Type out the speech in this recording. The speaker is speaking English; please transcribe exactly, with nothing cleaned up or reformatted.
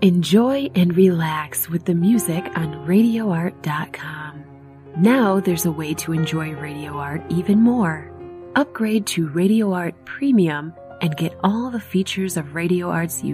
Enjoy and relax with the music on radio art dot com. Now there's a way to enjoy Radio Art even more. Upgrade to Radio Art Premium and get all the features of Radio Art's